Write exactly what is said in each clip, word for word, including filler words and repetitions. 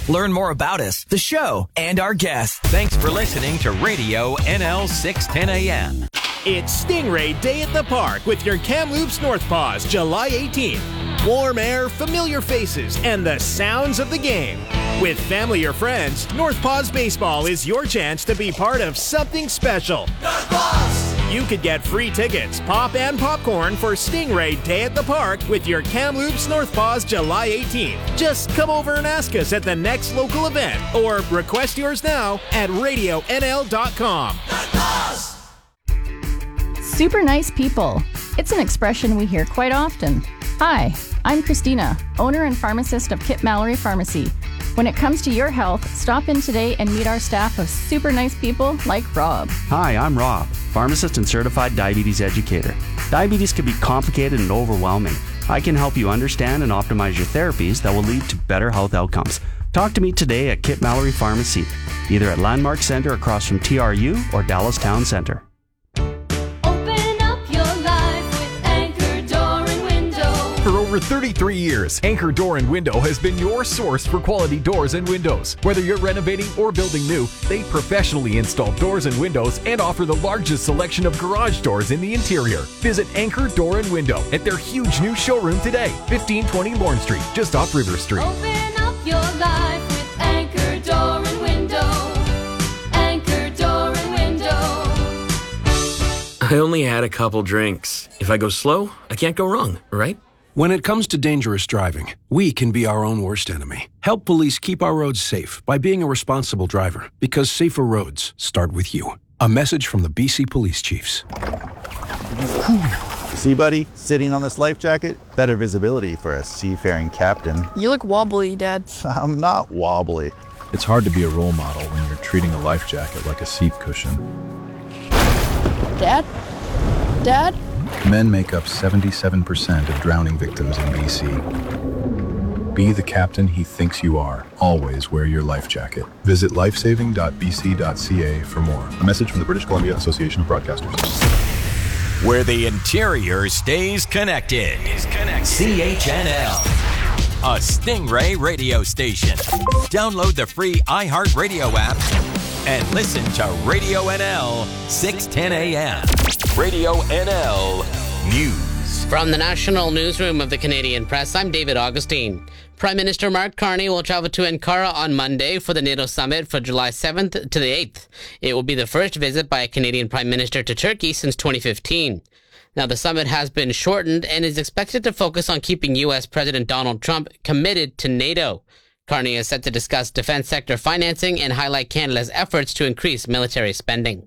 Learn more about us, the show, and our guests. Thanks for listening to Radio N L six ten A M. It's Stingray Day at the Park with your Kamloops North Paws, July eighteenth. Warm air, familiar faces, and the sounds of the game. With family or friends, North Paws Baseball is your chance to be part of something special. North Paws! You could get free tickets, pop and popcorn for Stingray Day at the Park with your Kamloops North Paws July eighteenth. Just come over and ask us at the next local event or request yours now at radio N L dot com. North Paws! Super nice people. It's an expression we hear quite often. Hi, I'm Christina, owner and pharmacist of Kip Mallory Pharmacy. When it comes to your health, stop in today and meet our staff of super nice people like Rob. Hi, I'm Rob, pharmacist and certified diabetes educator. Diabetes can be complicated and overwhelming. I can help you understand and optimize your therapies that will lead to better health outcomes. Talk to me today at Kip Mallory Pharmacy, either at Landmark Center across from T R U or Dallas Town Center. For over thirty-three years, Anchor Door and Window has been your source for quality doors and windows. Whether you're renovating or building new, they professionally install doors and windows and offer the largest selection of garage doors in the interior. Visit Anchor Door and Window at their huge new showroom today, fifteen twenty Lorne Street, just off River Street. Open up your life with Anchor Door and Window. Anchor Door and Window. I only had a couple drinks. If I go slow, I can't go wrong, right? When it comes to dangerous driving, we can be our own worst enemy. Help police keep our roads safe by being a responsible driver, because safer roads start with you. A message from the B C Police Chiefs. See, buddy, sitting on this life jacket? Better visibility for a seafaring captain. You look wobbly, Dad. I'm not wobbly. It's hard to be a role model when you're treating a life jacket like a seat cushion. Dad? Dad? Men make up seventy-seven percent of drowning victims in B C. Be the captain he thinks you are. Always wear your life jacket. Visit lifesaving dot b c dot c a for more. A message from the British Columbia Association of Broadcasters. Where the interior stays connected. Is connected. C H N L, a Stingray radio station. Download the free iHeartRadio app and listen to Radio N L six ten A M. Radio N L News. From the National Newsroom of the Canadian Press, I'm David Augustine. Prime Minister Mark Carney will travel to Ankara on Monday for the NATO summit for July seventh to the eighth. It will be the first visit by a Canadian Prime Minister to Turkey since twenty fifteen. Now, the summit has been shortened and is expected to focus on keeping U S President Donald Trump committed to NATO. Carney is set to discuss defense sector financing and highlight Canada's efforts to increase military spending.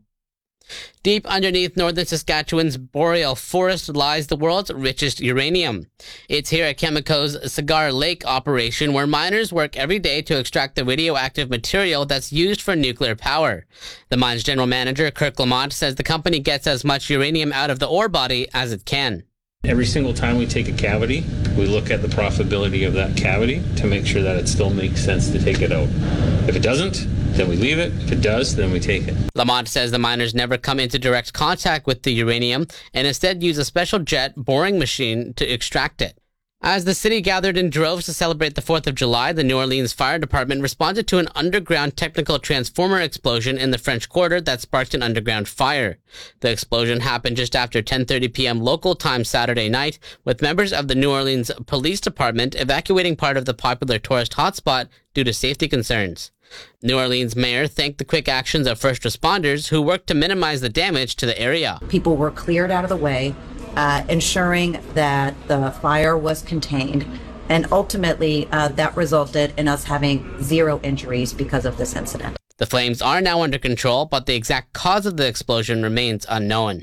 Deep underneath northern Saskatchewan's boreal forest lies the world's richest uranium. It's here at Cameco's Cigar Lake operation where miners work every day to extract the radioactive material that's used for nuclear power. The mine's general manager, Kirk Lamont, says the company gets as much uranium out of the ore body as it can. Every single time we take a cavity, we look at the profitability of that cavity to make sure that it still makes sense to take it out. If it doesn't, then we leave it. If it does, then we take it. Lamont says the miners never come into direct contact with the uranium and instead use a special jet boring machine to extract it. As the city gathered in droves to celebrate the fourth of July, the New Orleans Fire Department responded to an underground technical transformer explosion in the French Quarter that sparked an underground fire. The explosion happened just after ten thirty p.m. local time Saturday night, with members of the New Orleans Police Department evacuating part of the popular tourist hotspot due to safety concerns. New Orleans mayor thanked the quick actions of first responders who worked to minimize the damage to the area. People were cleared out of the way, uh, ensuring that the fire was contained, and ultimately uh, that resulted in us having zero injuries because of this incident. The flames are now under control, but the exact cause of the explosion remains unknown.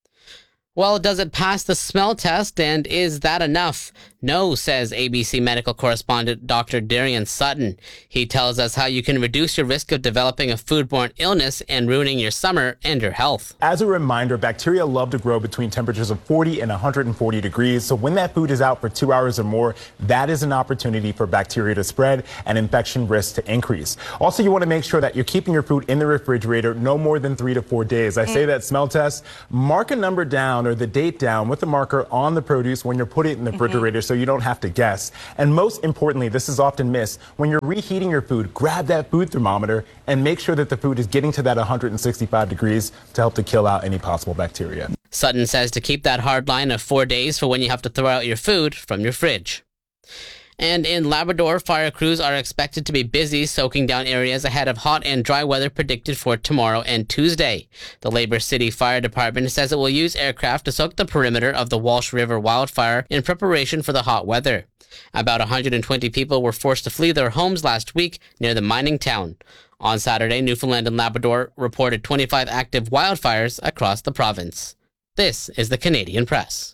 Well, does it pass the smell test, and is that enough? No, says A B C medical correspondent Doctor Darian Sutton. He tells us how you can reduce your risk of developing a foodborne illness and ruining your summer and your health. As a reminder, bacteria love to grow between temperatures of forty and one hundred forty degrees. So when that food is out for two hours or more, that is an opportunity for bacteria to spread and infection risks to increase. Also, you want to make sure that you're keeping your food in the refrigerator no more than three to four days. I say that smell test, mark a number down counter the date down with the marker on the produce when you're putting it in the refrigerator mm-hmm. so you don't have to guess. And most importantly, this is often missed, when you're reheating your food, grab that food thermometer and make sure that the food is getting to that one hundred sixty-five degrees to help to kill out any possible bacteria. Sutton says to keep that hard line of four days for when you have to throw out your food from your fridge. And in Labrador, fire crews are expected to be busy soaking down areas ahead of hot and dry weather predicted for tomorrow and Tuesday. The Labour City Fire Department says it will use aircraft to soak the perimeter of the Walsh River wildfire in preparation for the hot weather. About one hundred twenty people were forced to flee their homes last week near the mining town. On Saturday, Newfoundland and Labrador reported twenty-five active wildfires across the province. This is the Canadian Press.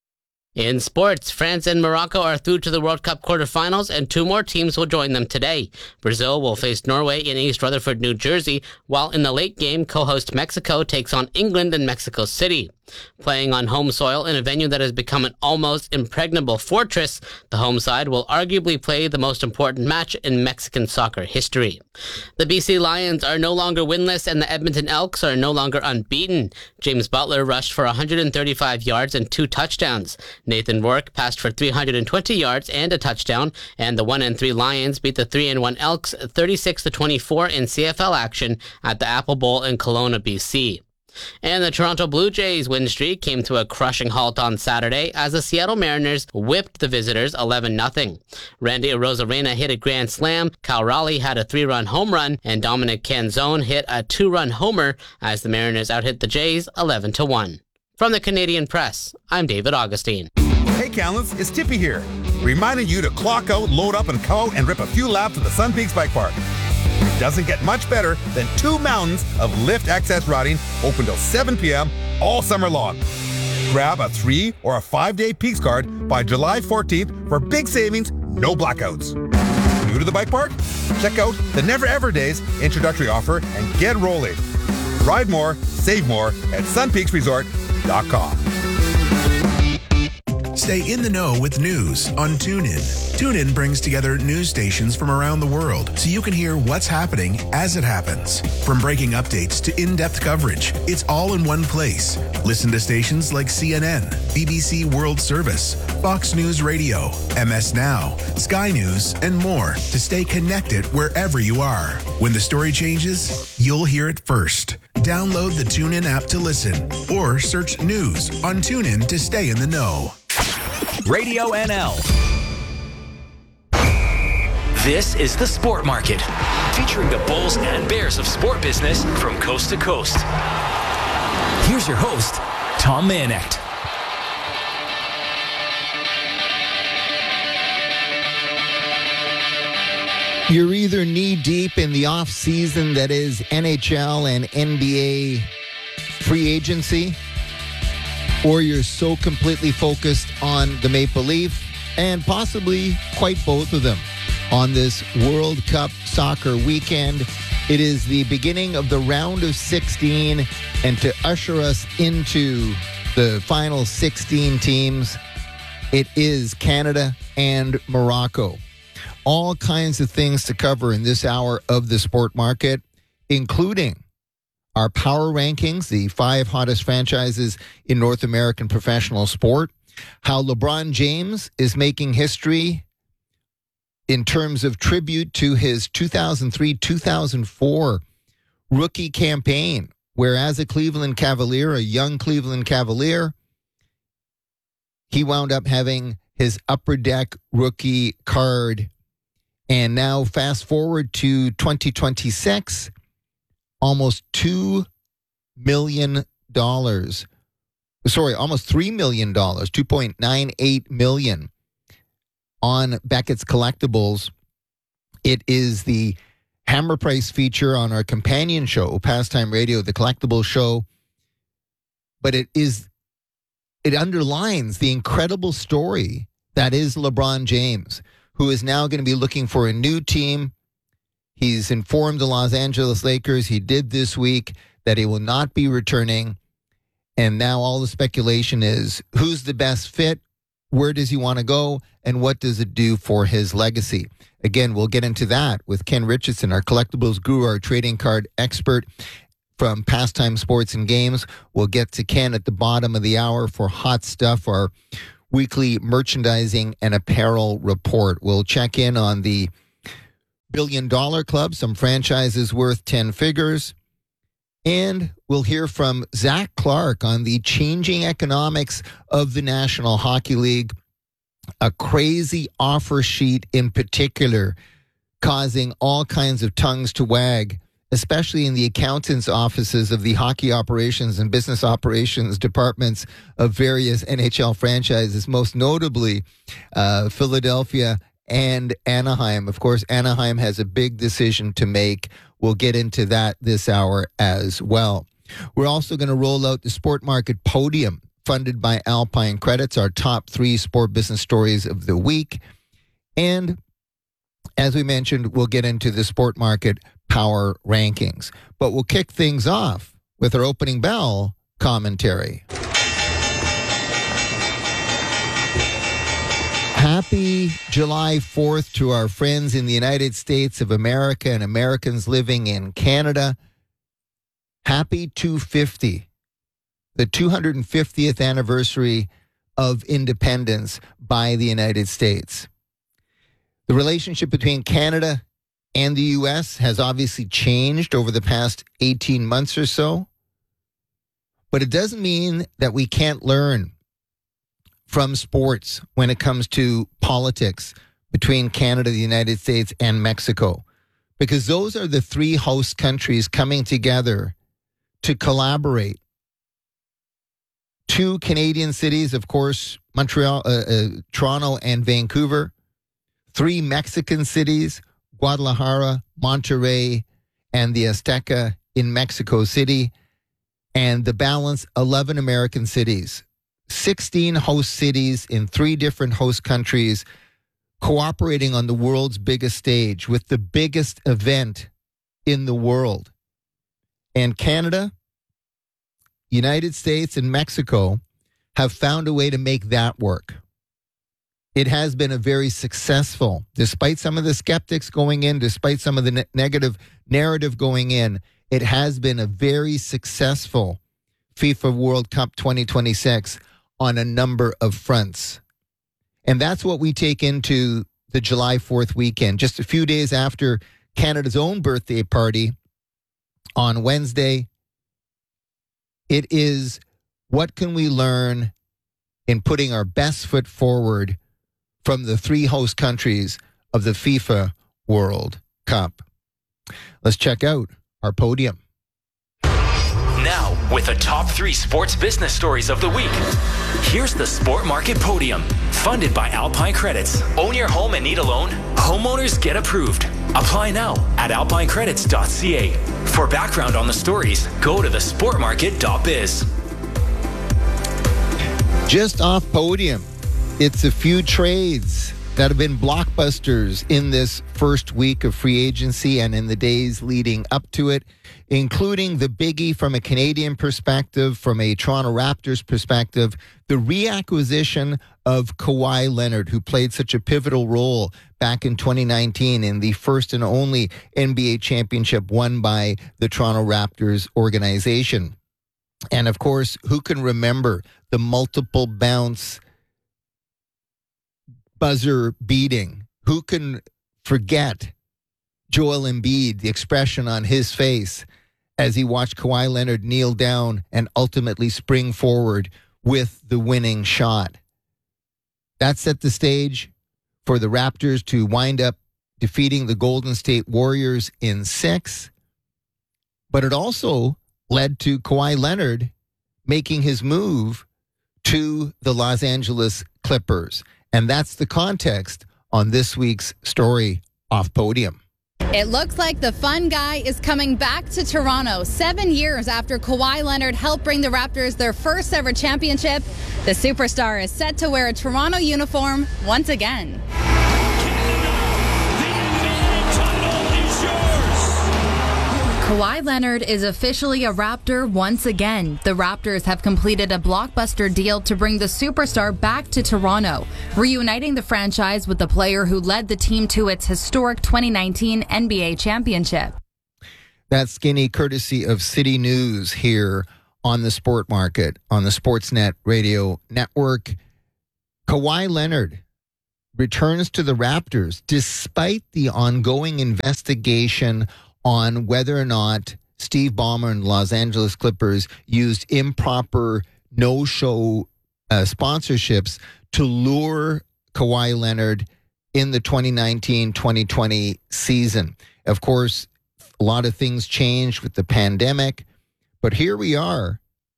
In sports, France and Morocco are through to the World Cup quarterfinals, and two more teams will join them today. Brazil will face Norway in East Rutherford, New Jersey, while in the late game, co-host Mexico takes on England in Mexico City. Playing on home soil in a venue that has become an almost impregnable fortress, the home side will arguably play the most important match in Mexican soccer history. The B C Lions are no longer winless, and the Edmonton Elks are no longer unbeaten. James Butler rushed for one hundred thirty-five yards and two touchdowns. Nathan Rourke passed for three hundred twenty yards and a touchdown, and the one and three Lions beat the three and one Elks thirty-six to twenty-four in C F L action at the Apple Bowl in Kelowna, B C. And the Toronto Blue Jays win streak came to a crushing halt on Saturday as the Seattle Mariners whipped the visitors eleven nothing. Randy Arozarena hit a grand slam, Cal Raleigh had a three-run home run, and Dominic Canzone hit a two-run homer as the Mariners outhit the Jays eleven to one. From the Canadian Press, I'm David Augustine. Hey Kamloops, it's Tippy here, reminding you to clock out, load up, and go out and rip a few laps at the Sun Peaks Bike Park. It doesn't get much better than two mountains of lift access riding open till seven p.m. all summer long. Grab a three or a five-day Peaks card by July fourteenth for big savings, no blackouts. New to the bike park? Check out the Never Ever Days introductory offer and get rolling. Ride more, save more at sun peaks resort dot com. Stay in the know with news on TuneIn. TuneIn brings together news stations from around the world so you can hear what's happening as it happens. From breaking updates to in-depth coverage, it's all in one place. Listen to stations like C N N, B B C World Service, Fox News Radio, M S Now, Sky News, and more to stay connected wherever you are. When the story changes, you'll hear it first. Download the TuneIn app to listen or search news on TuneIn to stay in the know. Radio N L. This is the Sport Market, featuring the Bulls and Bears of sport business from coast to coast. Here's your host, Tom Manecht. You're either knee-deep in the off-season that is N H L and N B A free agency, or you're so completely focused on the Maple Leaf, and possibly quite both of them. On this World Cup soccer weekend, it is the beginning of the round of sixteen, and to usher us into the final sixteen teams, it is Canada and Morocco. All kinds of things to cover in this hour of the Sport Market, including our power rankings, the five hottest franchises in North American professional sport, how LeBron James is making history in terms of tribute to his two thousand three two thousand four rookie campaign, where as a Cleveland Cavalier, a young Cleveland Cavalier, he wound up having his Upper Deck rookie card. And now fast forward to twenty twenty-six, almost two million dollars. Sorry, almost three million dollars, two point nine eight million dollars on Beckett's Collectibles. It is the Hammer Price feature on our companion show, Pastime Radio, the Collectibles Show. But it is, it underlines the incredible story that is LeBron James, who is now going to be looking for a new team. He's informed the Los Angeles Lakers, he did this week, that he will not be returning. And now all the speculation is, who's the best fit? Where does he want to go? And what does it do for his legacy? Again, we'll get into that with Ken Richardson, our collectibles guru, our trading card expert. from Pastime Sports and Games. We'll get to Ken at the bottom of the hour for Hot Stuff, our weekly merchandising and apparel report. We'll check in on the Billion Dollar Club, some franchises worth ten figures. And we'll hear from Zach Clark on the changing economics of the National Hockey League, a crazy offer sheet in particular, causing all kinds of tongues to wag, especially in the accountants' offices of the hockey operations and business operations departments of various N H L franchises, most notably uh, Philadelphia and Anaheim. Of course, Anaheim has a big decision to make. We'll get into that this hour as well. We're also going to roll out the Sport Market Podium, funded by Alpine Credits, our top three sport business stories of the week. And as we mentioned, we'll get into the Sport Market Power Rankings. But we'll kick things off with our opening bell commentary. Happy July fourth to our friends in the United States of America and Americans living in Canada. Happy two fifty, the two hundred fiftieth anniversary of independence by the United States. The relationship between Canada and the U S has obviously changed over the past eighteen months or so, but it doesn't mean that we can't learn from sports when it comes to politics between Canada, the United States, and Mexico, because those are the three host countries coming together to collaborate. Two Canadian cities, of course, Montreal, uh, uh, Toronto, and Vancouver. Three Mexican cities, Guadalajara, Monterrey, and the Azteca in Mexico City. And the balance, eleven American cities. sixteen host cities in three different host countries cooperating on the world's biggest stage with the biggest event in the world. And Canada, United States, and Mexico have found a way to make that work. It has been a very successful, despite some of the skeptics going in, despite some of the ne- negative narrative going in, it has been a very successful FIFA World Cup twenty twenty-six on a number of fronts. And that's what we take into the July fourth weekend, just a few days after Canada's own birthday party on Wednesday. It is, what can we learn in putting our best foot forward from the three host countries of the FIFA World Cup? Let's check out our podium. Now, with the top three sports business stories of the week, here's the Sport Market Podium, funded by Alpine Credits. Own your home and need a loan? Homeowners get approved. Apply now at alpine credits dot c a. For background on the stories, go to the sport market dot biz. Just off podium, it's a few trades that have been blockbusters in this first week of free agency and in the days leading up to it, including the biggie from a Canadian perspective, from a Toronto Raptors perspective, the reacquisition of Kawhi Leonard, who played such a pivotal role back in twenty nineteen in the first and only N B A championship won by the Toronto Raptors organization. And of course, who can remember the multiple bounce buzzer beating? Who can forget Joel Embiid, the expression on his face as he watched Kawhi Leonard kneel down and ultimately spring forward with the winning shot? That set the stage for the Raptors to wind up defeating the Golden State Warriors in six. But it also led to Kawhi Leonard making his move to the Los Angeles Clippers. And that's the context on this week's story off podium. It looks like the fun guy is coming back to Toronto seven years after Kawhi Leonard helped bring the Raptors their first ever championship. The superstar is set to wear a Toronto uniform once again. Kawhi Leonard is officially a Raptor once again. The Raptors have completed a blockbuster deal to bring the superstar back to Toronto, reuniting the franchise with the player who led the team to its historic twenty nineteen N B A championship. That skinny courtesy of City News here on the Sport Market, on the Sportsnet Radio Network. Kawhi Leonard returns to the Raptors despite the ongoing investigation on whether or not Steve Ballmer and Los Angeles Clippers used improper no-show uh, sponsorships to lure Kawhi Leonard in the twenty nineteen twenty twenty season. Of course, a lot of things changed with the pandemic, but here we are,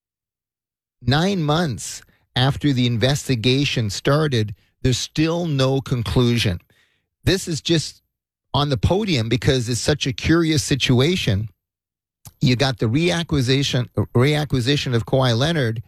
nine months after the investigation started. There's still no conclusion. This is just on the podium because it's such a curious situation. You got the reacquisition, reacquisition of Kawhi Leonard,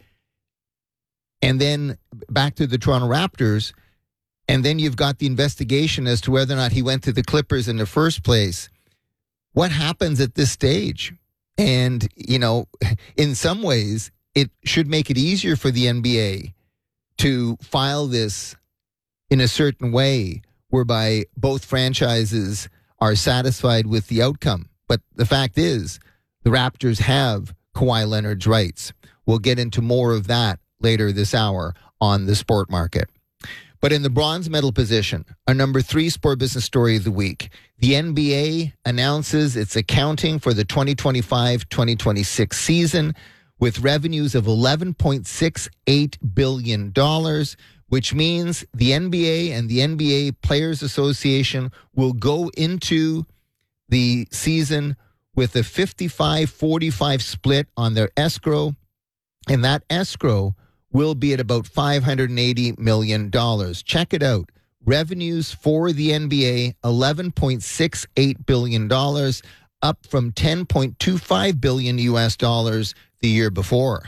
and then back to the Toronto Raptors, and then you've got the investigation as to whether or not he went to the Clippers in the first place. What happens at this stage? And, you know, in some ways, it should make it easier for the N B A to file this in a certain way whereby both franchises are satisfied with the outcome. But the fact is, the Raptors have Kawhi Leonard's rights. We'll get into more of that later this hour on the Sport Market. But in the bronze medal position, our number three sport business story of the week, the N B A announces its accounting for the twenty twenty-five twenty twenty-six season with revenues of eleven point six eight billion dollars, which means the N B A and the N B A Players Association will go into the season with a fifty-five forty-five split on their escrow, and that escrow will be at about five hundred eighty million dollars. Check it out. Revenues for the N B A, eleven point six eight billion dollars, up from ten point two five billion U S dollars the year before.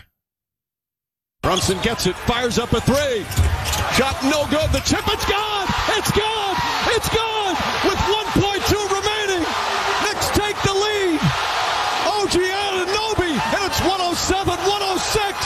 Brunson gets it, fires up a three. Shot no good. The chip, it's gone. It's gone. It's gone. With one point two remaining. Knicks take the lead. O G Anunoby, and it's one oh seven one oh six.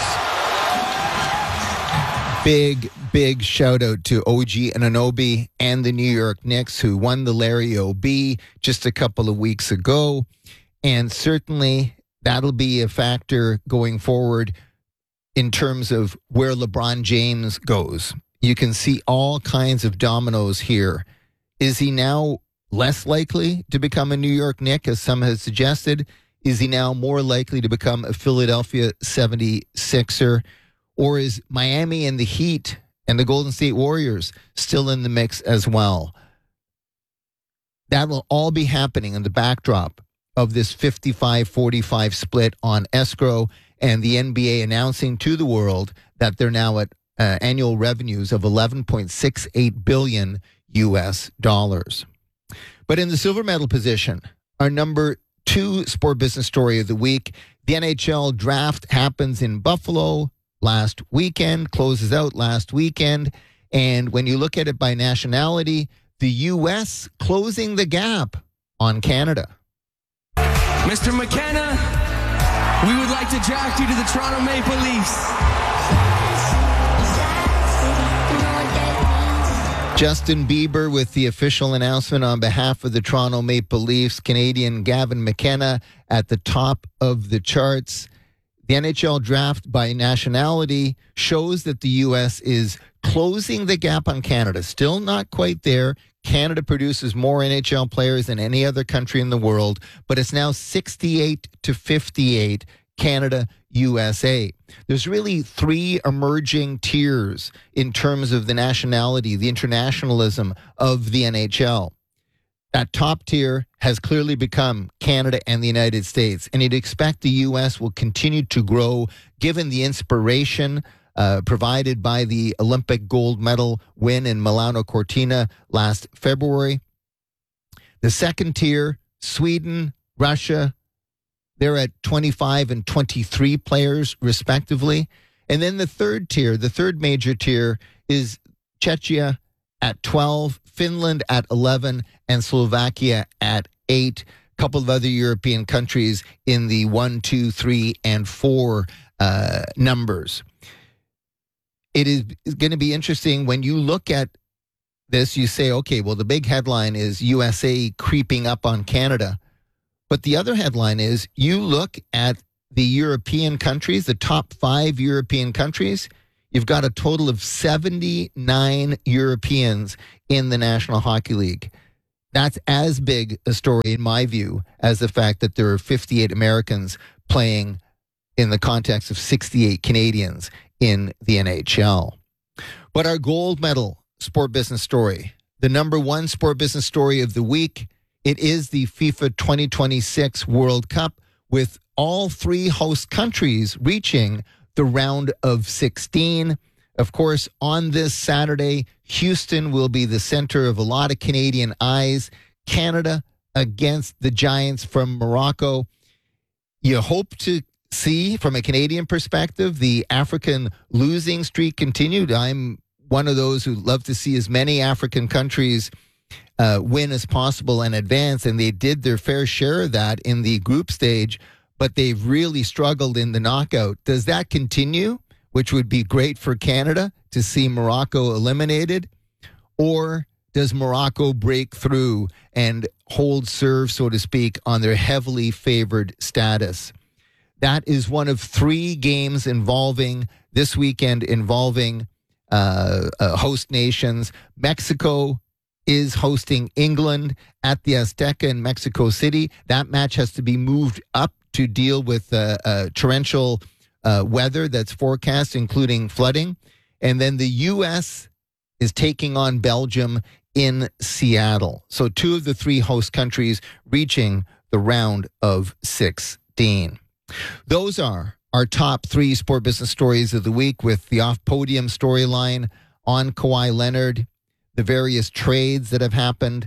Big, big shout out to O G Anunoby and the New York Knicks, who won the Larry O B just a couple of weeks ago. And certainly that'll be a factor going forward in terms of where LeBron James goes. You can see all kinds of dominoes here. Is he now less likely to become a New York Knick, as some have suggested? Is he now more likely to become a Philadelphia seventy-sixer? Or is Miami and the Heat and the Golden State Warriors still in the mix as well? That will all be happening in the backdrop of this fifty-five forty-five split on escrow and the N B A announcing to the world that they're now at uh, annual revenues of eleven point six eight billion U S dollars. But in the silver medal position, our number two sport business story of the week, the N H L draft happens in Buffalo last weekend, closes out last weekend. And when you look at it by nationality, the U S closing the gap on Canada. Mister McKenna, we would like to draft you to the Toronto Maple Leafs. Justin Bieber with the official announcement on behalf of the Toronto Maple Leafs. Canadian Gavin McKenna at the top of the charts. The N H L draft by nationality shows that the U S is closing the gap on Canada. Still not quite there. Canada produces more N H L players than any other country in the world, but it's now sixty-eight to fifty-eight, Canada, U S A. There's really three emerging tiers in terms of the nationality, the internationalism of the N H L. That top tier has clearly become Canada and the United States, and you'd expect the U S will continue to grow given the inspiration uh, provided by the Olympic gold medal win in Milano Cortina last February. The second tier, Sweden, Russia, they're at twenty-five and twenty-three players respectively. And then the third tier, the third major tier is Czechia at twelve, Finland at eleven, and Slovakia at eight. A couple of other European countries in the one, two, three, and four uh, numbers. It is going to be interesting when you look at this, you say, okay, well, the big headline is U S A creeping up on Canada. But the other headline is you look at the European countries, the top five European countries, you've got a total of seventy-nine Europeans in the National Hockey League. That's as big a story, in my view, as the fact that there are fifty-eight Americans playing in the context of sixty-eight Canadians in the N H L. But our gold medal sport business story, the number one sport business story of the week, it is the FIFA twenty twenty-six World Cup, with all three host countries reaching the round of sixteen. Of course, on this Saturday, Houston will be the center of a lot of Canadian eyes. Canada against the Giants from Morocco. You hope to see, from a Canadian perspective, the African losing streak continued. I'm one of those who love to see as many African countries uh, win as possible and advance, and they did their fair share of that in the group stage, but they've really struggled in the knockout. Does that continue, which would be great for Canada to see Morocco eliminated? Or does Morocco break through and hold serve, so to speak, on their heavily favored status? That is one of three games involving, this weekend, involving uh, uh, host nations. Mexico is hosting England at the Azteca in Mexico City. That match has to be moved up to deal with uh, uh, torrential uh, weather that's forecast, including flooding. And then the U S is taking on Belgium in Seattle. So two of the three host countries reaching the round of sixteen. Those are our top three sport business stories of the week, with the off-podium storyline on Kawhi Leonard, the various trades that have happened,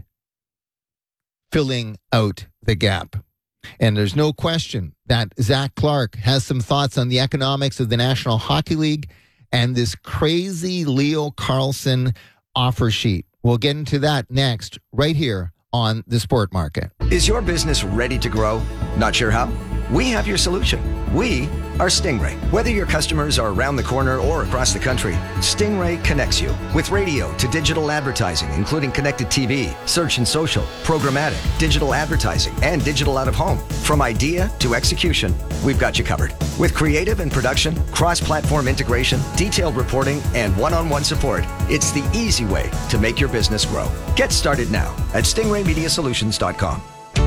filling out the gap. And there's no question that Zach Clark has some thoughts on the economics of the National Hockey League and this crazy Leo Carlsson offer sheet. We'll get into that next, right here on The Sport Market. Is your business ready to grow? Not sure how? We have your solution. We are Stingray. Whether your customers are around the corner or across the country, Stingray connects you with radio to digital advertising, including connected T V, search and social, programmatic, digital advertising, and digital out of home. From idea to execution, we've got you covered. With creative and production, cross-platform integration, detailed reporting, and one-on-one support, it's the easy way to make your business grow. Get started now at stingray media solutions dot com.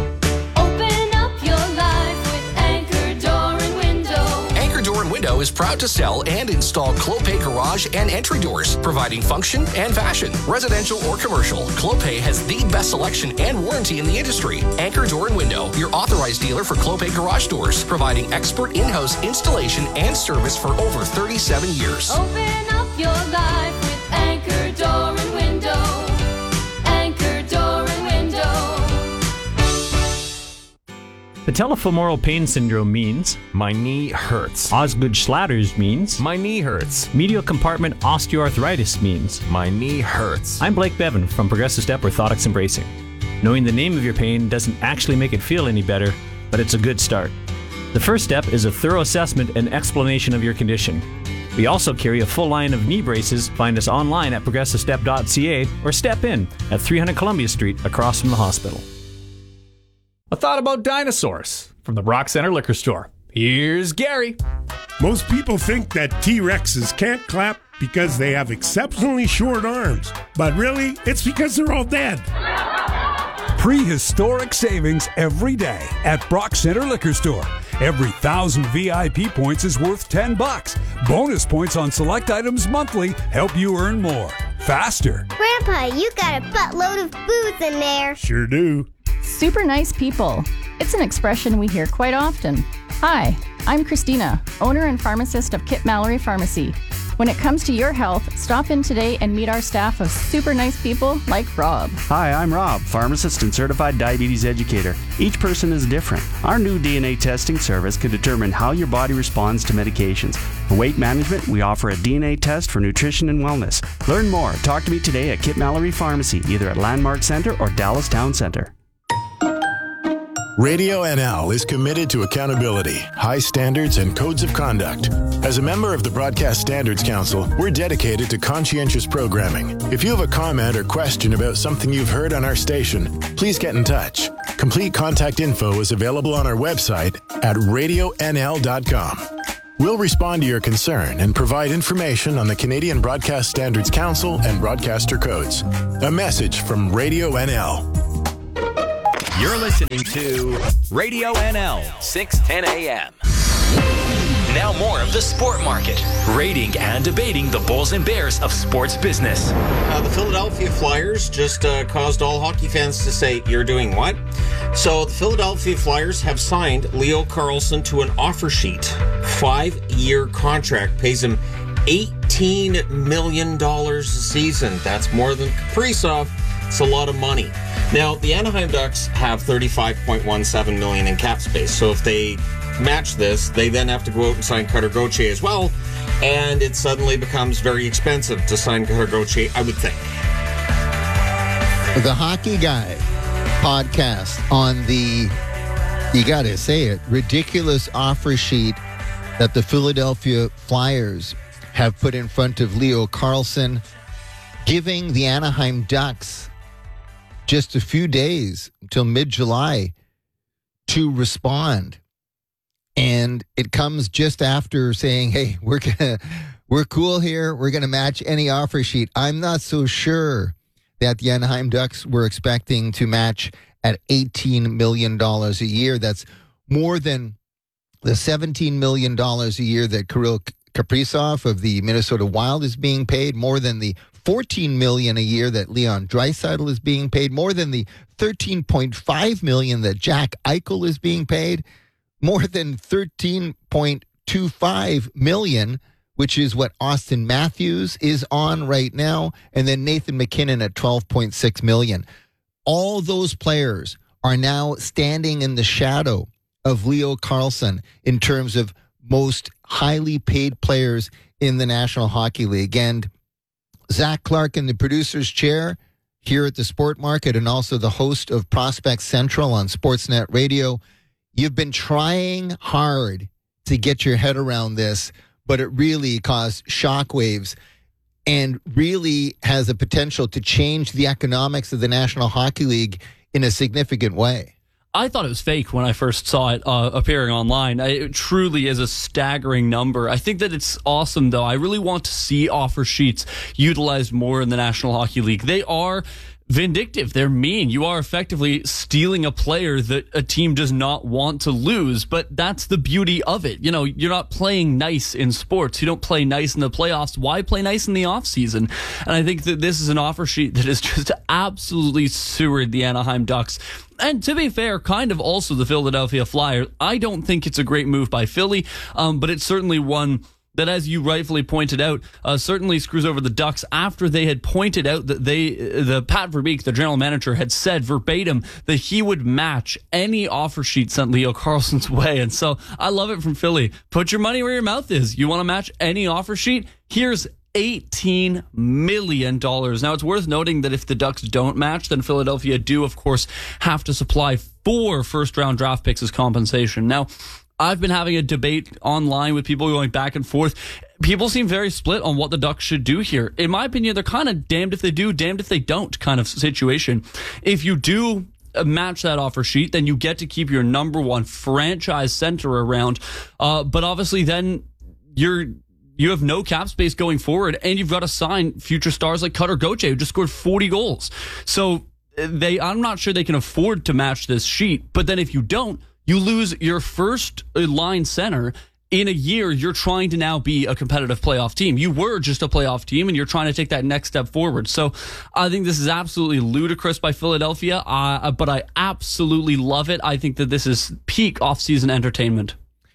Window is proud to sell and install Clopay garage and entry doors, providing function and fashion. Residential or commercial, Clopay has the best selection and warranty in the industry. Anchor Door and Window, your authorized dealer for Clopay garage doors, providing expert in-house installation and service for over thirty-seven years. Open up your life with Anchor Door and Window. Anchor Door and Window. Patellofemoral pain syndrome means my knee hurts. Osgood-Schlatters means my knee hurts. medial compartment osteoarthritis means my knee hurts. I'm Blake Bevan from Progressive Step Orthotics and Bracing. Knowing the name of your pain doesn't actually make it feel any better, but it's a good start. The first step is a thorough assessment and explanation of your condition. We also carry a full line of knee braces. Find us online at progressive step dot c a or step in at three hundred Columbia Street across from the hospital. A thought about dinosaurs from the Brock Center Liquor Store. Here's Gary. Most people think that T-Rexes can't clap because they have exceptionally short arms. But really, it's because they're all dead. Prehistoric savings every day at Brock Center Liquor Store. Every thousand V I P points is worth ten bucks. Bonus points on select items monthly help you earn more. Faster. Grandpa, you got a buttload of booze in there. Sure do. Super nice people. It's an expression we hear quite often. Hi, I'm Christina, owner and pharmacist of Kip Mallory Pharmacy. When it comes to your health, stop in today and meet our staff of super nice people like Rob. Hi, I'm Rob, pharmacist and certified diabetes educator. Each person is different. Our new D N A testing service can determine how your body responds to medications. For weight management, we offer a D N A test for nutrition and wellness. Learn more. Talk to me today at Kip Mallory Pharmacy, either at Landmark Center or Dallas Town Center. Radio N L is committed to accountability, high standards, and codes of conduct. As a member of the Broadcast Standards Council, we're dedicated to conscientious programming. If you have a comment or question about something you've heard on our station, please get in touch. Complete contact info is available on our website at radio n l dot com. We'll respond to your concern and provide information on the Canadian Broadcast Standards Council and broadcaster codes. A message from Radio N L. You're listening to Radio N L, six ten a.m. Now more of the Sport Market, rating and debating the Bulls and Bears of sports business. Uh, the Philadelphia Flyers just uh, caused all hockey fans to say, "You're doing what?" So the Philadelphia Flyers have signed Leo Carlsson to an offer sheet. Five-year contract, pays him eighteen million dollars a season. That's more than Kaprizov. It's a lot of money. Now, the Anaheim Ducks have thirty-five point one seven million dollars in cap space. So if they match this, they then have to go out and sign Cutter Gauthier as well. And it suddenly becomes very expensive to sign Cutter Gauthier, I would think. The Hockey Guy podcast on the, you got to say it, ridiculous offer sheet that the Philadelphia Flyers have put in front of Leo Carlsson, giving the Anaheim Ducks just a few days until mid-July to respond. And it comes just after saying, hey, we're gonna, we're cool here. We're going to match any offer sheet. I'm not so sure that the Anaheim Ducks were expecting to match at eighteen million dollars a year. That's more than the seventeen million dollars a year that Kirill Kaprizov of the Minnesota Wild is being paid, more than the fourteen million dollars a year that Leon Draisaitl is being paid, more than the thirteen point five million dollars that Jack Eichel is being paid, more than thirteen point two five million dollars, which is what Austin Matthews is on right now, and then Nathan McKinnon at twelve point six million dollars. All those players are now standing in the shadow of Leo Carlsson in terms of most highly paid players in the National Hockey League. And Zach Clark in the producer's chair here at the Sport Market, and also the host of Prospect Central on Sportsnet Radio. You've been trying hard to get your head around this, but it really caused shockwaves and really has the potential to change the economics of the National Hockey League in a significant way. I thought it was fake when I first saw it uh, appearing online. It truly is a staggering number. I think that it's awesome, though. I really want to see offer sheets utilized more in the National Hockey League. They are vindictive. They're mean. You are effectively stealing a player that a team does not want to lose, but that's the beauty of it. You know, you're not playing nice in sports. You don't play nice in the playoffs. Why play nice in the offseason? And I think that this is an offer sheet that has just absolutely sewered the Anaheim Ducks. And to be fair, kind of also the Philadelphia Flyers. I don't think it's a great move by Philly, um, but it's certainly one that, as you rightfully pointed out, uh, certainly screws over the Ducks after they had pointed out that they, the Pat Verbeek, the general manager, had said verbatim that he would match any offer sheet sent Leo Carlsson's way. And so I love it from Philly. Put your money where your mouth is. You want to match any offer sheet? Here's eighteen million dollars. Now, it's worth noting that if the Ducks don't match, then Philadelphia do, of course, have to supply four first-round draft picks as compensation. Now, I've been having a debate online with people going back and forth. People seem very split on what the Ducks should do here. In my opinion, they're kind of damned if they do, damned if they don't kind of situation. If you do match that offer sheet, then you get to keep your number one franchise center around. Uh, but obviously then you're you have no cap space going forward, and you've got to sign future stars like Cutter Gauthier, who just scored forty goals. So they, I'm not sure they can afford to match this sheet. But then if you don't, you lose your first line center in a year. You're trying to now be a competitive playoff team. You were just a playoff team, and you're trying to take that next step forward. So I think this is absolutely ludicrous by Philadelphia, uh, but I absolutely love it. I think that this is peak offseason entertainment.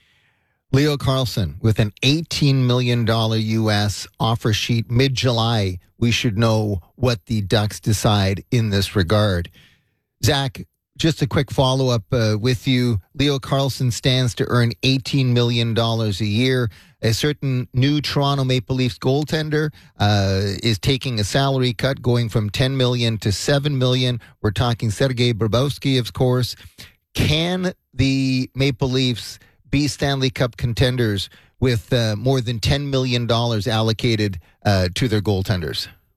Leo Carlsson with an eighteen million dollars U S offer sheet mid-July. We should know what the Ducks decide in this regard. Zach, just a quick follow-up uh, with you. Leo Carlsson stands to earn eighteen million dollars a year. A certain new Toronto Maple Leafs goaltender uh, is taking a salary cut, going from ten million dollars to seven million dollars. We're talking Sergei Bobrovsky, of course. Can the Maple Leafs be Stanley Cup contenders with uh, more than ten million dollars allocated uh, to their goaltenders?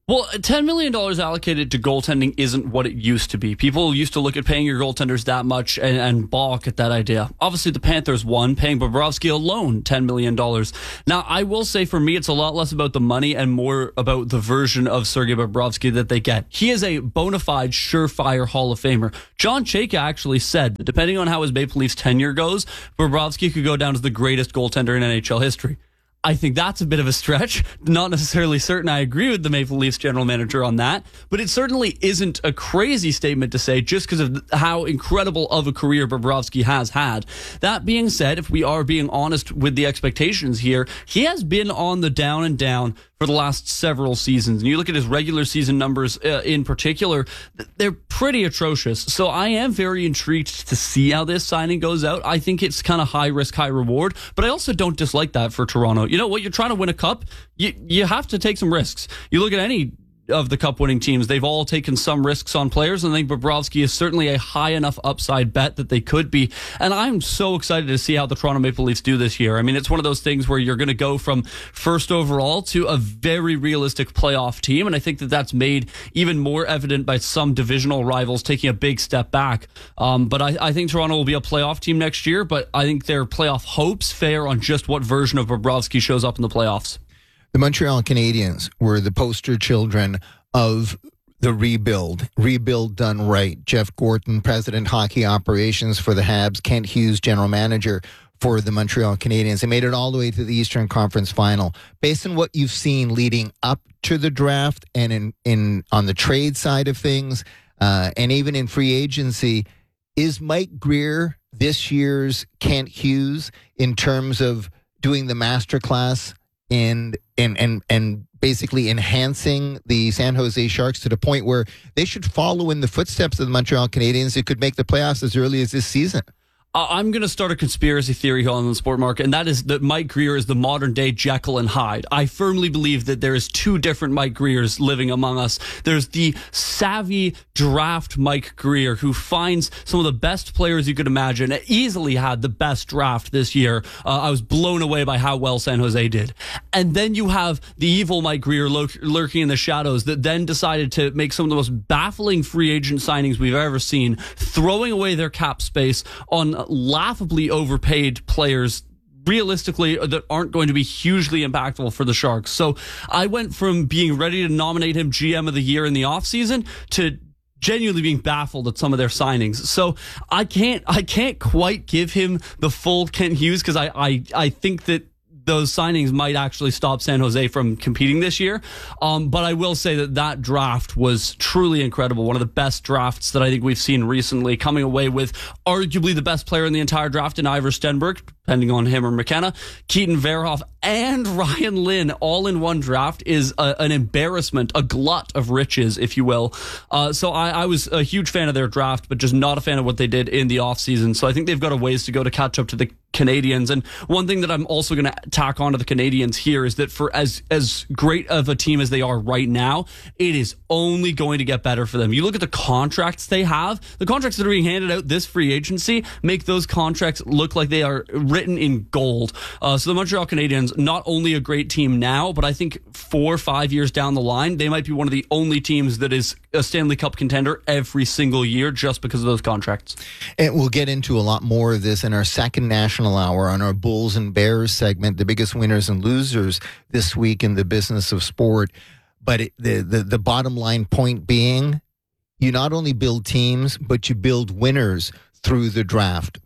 Well, ten million dollars allocated to goaltending isn't what it used to be. People used to look at paying your goaltenders that much and, and balk at that idea. Obviously, the Panthers won, paying Bobrovsky alone ten million dollars. Now, I will say for me, it's a lot less about the money and more about the version of Sergei Bobrovsky that they get. He is a bona fide, surefire Hall of Famer. John Chayka actually said that depending on how his Maple Leafs tenure goes, Bobrovsky could go down as the greatest goaltender in N H L history. I think that's a bit of a stretch. Not necessarily certain I agree with the Maple Leafs general manager on that, but it certainly isn't a crazy statement to say just because of how incredible of a career Bobrovsky has had. That being said, if we are being honest with the expectations here, he has been on the down and down for the last several seasons. And you look at his regular season numbers uh, in particular, they're pretty atrocious. So I am very intrigued to see how this signing goes out. I think it's kind of high risk, high reward, but I also don't dislike that for Toronto. You know what? You're trying to win a cup. You, you have to take some risks. You look at any of the cup winning teams, they've all taken some risks on players, and I think Bobrovsky is certainly a high enough upside bet that they could be. And I'm so excited to see how the Toronto Maple Leafs do this year. I mean, it's one of those things where you're going to go from first overall to a very realistic playoff team, and I think that that's made even more evident by some divisional rivals taking a big step back. Um, but I, I think Toronto will be a playoff team next year, but I think their playoff hopes fare on just what version of Bobrovsky shows up in the playoffs. The Montreal Canadiens were the poster children of the rebuild. Rebuild done right. Jeff Gorton, president hockey operations for the Habs. Kent Hughes, general manager for the Montreal Canadiens. They made it all the way to the Eastern Conference Final. Based on what you've seen leading up to the draft and in, in on the trade side of things, uh, and even in free agency, is Mike Greer this year's Kent Hughes in terms of doing the masterclass and and and and basically enhancing the San Jose Sharks to the point where they should follow in the footsteps of the Montreal Canadiens? It could make the playoffs as early as this season. I'm going to start a conspiracy theory here on the sport market, and that is that Mike Greer is the modern day Jekyll and Hyde. I firmly believe that there is two different Mike Greers living among us. There's the savvy draft Mike Greer who finds some of the best players you could imagine, easily had the best draft this year. Uh, I was blown away by how well San Jose did. And then you have the evil Mike Greer lurk, lurking in the shadows that then decided to make some of the most baffling free agent signings we've ever seen, throwing away their cap space on laughably overpaid players realistically that aren't going to be hugely impactful for the Sharks. So I went from being ready to nominate him G M of the year in the offseason to genuinely being baffled at some of their signings. So I can't I can't quite give him the full Kent Hughes because I, I, I think that those signings might actually stop San Jose from competing this year. Um, but I will say that that draft was truly incredible. One of the best drafts that I think we've seen recently, coming away with arguably the best player in the entire draft in Ivor Stenberg, depending on him or McKenna, Keaton Verhoff, and Ryan Lynn all in one draft is a, an embarrassment, a glut of riches, if you will. Uh, so I, I was a huge fan of their draft, but just not a fan of what they did in the offseason. So I think they've got a ways to go to catch up to the Canadians. And one thing that I'm also going to tack on to the Canadians here is that for as as great of a team as they are right now, it is only going to get better for them. You look at the contracts they have, the contracts that are being handed out this free agency make those contracts look like they are written in gold. Uh, so the Montreal Canadiens, not only a great team now, but I think four or five years down the line, they might be one of the only teams that is a Stanley Cup contender every single year just because of those contracts. And we'll get into a lot more of this in our second national hour on our Bulls and Bears segment, the biggest winners and losers this week in the business of sport. But it, the, the, the bottom line point being, you not only build teams, but you build winners through the draft.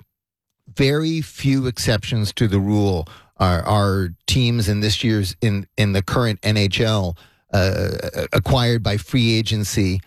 Very few exceptions to the rule are, are teams in this year's, in, in the current N H L, uh, acquired by free agency,